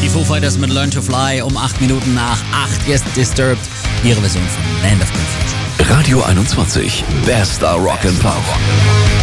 Die Foo Fighters mit Learn to Fly um 8 Minuten nach 8. Jetzt Disturbed, ihre Version von Land of Confusion. Radio 21, bester Rock and Pop.